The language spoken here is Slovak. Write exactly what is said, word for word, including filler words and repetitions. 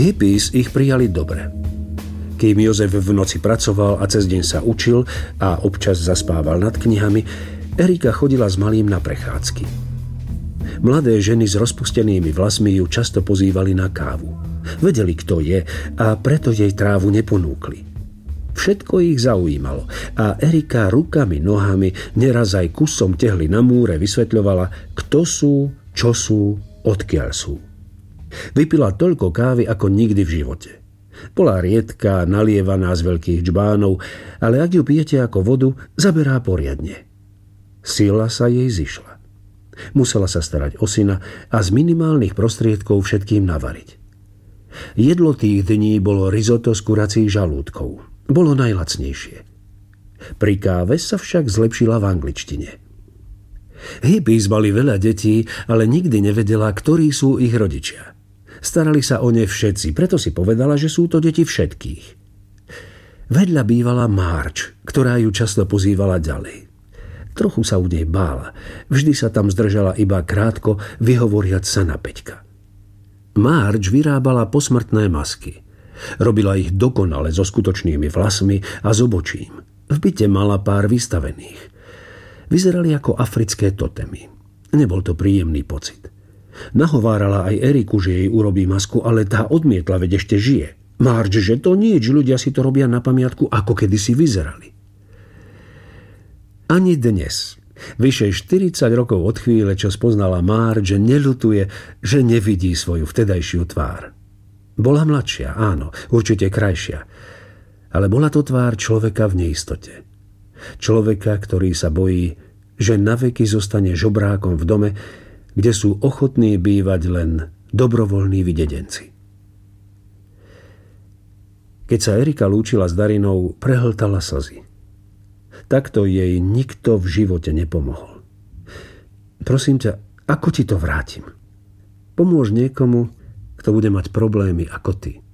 Hippies ich prijali dobre. Kým Jozef v noci pracoval a cez deň sa učil a občas zaspával nad knihami, Erika chodila s malým na prechádzky. Mladé ženy s rozpustenými vlasmi ju často pozývali na kávu. Vedeli, kto je, a preto jej trávu neponúkli. Všetko ich zaujímalo a Erika rukami, nohami, neraz aj kusom tehly na múre vysvetľovala, kto sú, čo sú, odkiaľ sú. Vypila toľko kávy ako nikdy v živote. Bola riedka, nalievaná z veľkých džbánov, ale ak ju pijete ako vodu, zaberá poriadne. Sila sa jej zišla. Musela sa starať o syna a z minimálnych prostriedkov všetkým navariť. Jedlo tých dní bolo risotto z kuracích žalúdkov. Bolo najlacnejšie. Pri káve sa však zlepšila v angličtine. Hippies mali veľa detí, ale nikdy nevedela, ktorí sú ich rodičia. Starali sa o ne všetci, preto si povedala, že sú to deti všetkých. Vedľa bývala Marge, ktorá ju často pozývala ďalej. Trochu sa u nej bála. Vždy sa tam zdržala iba krátko, vyhovoriac sa na Peťka. Marge vyrábala posmrtné masky. Robila ich dokonale so skutočnými vlasmi a s obočím. V byte mala pár vystavených. Vyzerali ako africké totemy. Nebol to príjemný pocit. Nahovárala aj Eriku, že jej urobí masku, ale tá odmietla, veď ešte žije. Marge, že to nie, že ľudia si to robia na pamiatku, ako kedysi vyzerali. Ani dnes, vyše štyridsať rokov od chvíle, čo spoznala Marge, neľutuje, že nevidí svoju vtedajšiu tvár. Bola mladšia, áno, určite krajšia, ale bola to tvár človeka v neistote. Človeka, ktorý sa bojí, že naveky zostane žobrákom v dome, kde sú ochotní bývať len dobrovoľní videdenci. Keď sa Erika lúčila s Darinou, prehltala slzy. Takto jej nikto v živote nepomohol. Prosím ťa, ako ti to vrátim? Pomôž niekomu, kto bude mať problémy ako ty.